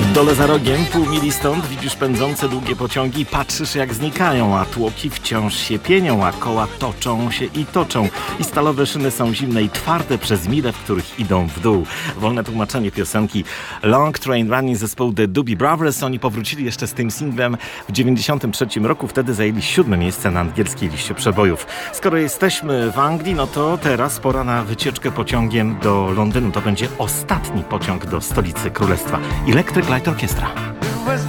W dole za rogiem, pół mili stąd, widzisz pędzące długie pociągi, patrzysz jak znikają, a tłoki wciąż się pienią, a koła toczą się i toczą. I stalowe szyny są zimne i twarde przez mile, w których idą w dół. Wolne tłumaczenie piosenki Long Train Running zespołu The Doobie Brothers. Oni powrócili jeszcze z tym singlem w 1993 roku. Wtedy zajęli 7. miejsce na angielskiej liście przebojów. Skoro jesteśmy w Anglii, no to teraz pora na wycieczkę pociągiem do Londynu. To będzie ostatni pociąg do stolicy królestwa. Electric Light Orchestra.